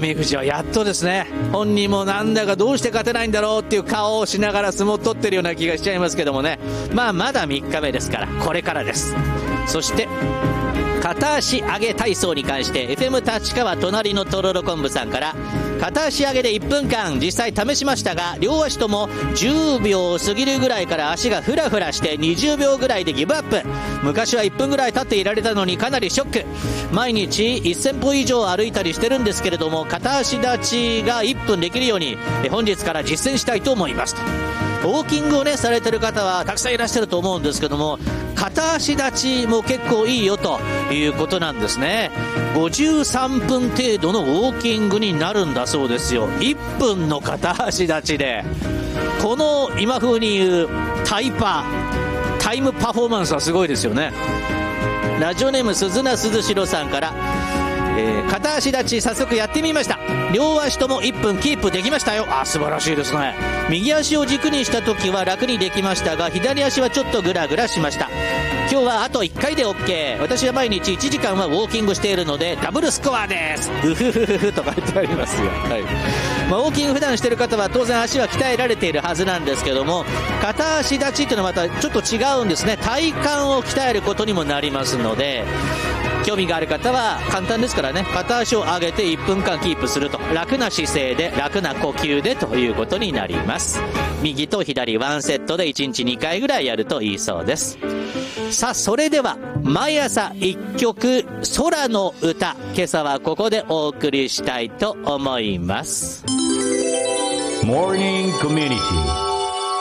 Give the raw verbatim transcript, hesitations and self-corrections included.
上富士はやっとですね。本人もなんだかどうして勝てないんだろうっていう顔をしながら相撲を取ってるような気がしちゃいますけどもね。まあまだみっかめですから、これからです。そして片足上げ体操に関して エフエム 立川隣のとろろ昆布さんから、片足上げでいっぷんかん実際試しましたが、両足ともじゅうびょう過ぎるぐらいから足がフラフラしてにじゅうびょうぐらいでギブアップ。昔はいっぷんぐらい立っていられたのにかなりショック。毎日せんぽ以上歩いたりしてるんですけれども、片足立ちがいっぷんできるように本日から実践したいと思います。ウォーキングをねされてる方はたくさんいらっしゃると思うんですけども、片足立ちも結構いいよということなんですね。ごじゅうさんぷん程度のウォーキングになるんだそうですよ。いっぷんの片足立ちで、この今風に言うタイパタイムパフォーマンスはすごいですよね。ラジオネーム鈴名鈴代さんから、えー、片足立ち早速やってみました。両足ともいっぷんキープできましたよ。あ、素晴らしいですね。右足を軸にした時は楽にできましたが、左足はちょっとグラグラしました。今日はあといっかいで OK。 私は毎日いちじかんはウォーキングしているのでダブルスコアです。うふふふふと書いてありますよ。はい。まあ、ウォーキング普段している方は当然足は鍛えられているはずなんですけども、片足立ちっていうのはまたちょっと違うんですね。体幹を鍛えることにもなりますので、興味がある方は簡単ですからね、片足を上げていっぷんかんキープすると、楽な姿勢で楽な呼吸でということになります。右と左ワンセットでいちにちにかいぐらいやるといいそうです。さあ、それでは毎朝いっきょく空の歌、今朝はここでお送りしたいと思います。 モーニングコミュニティ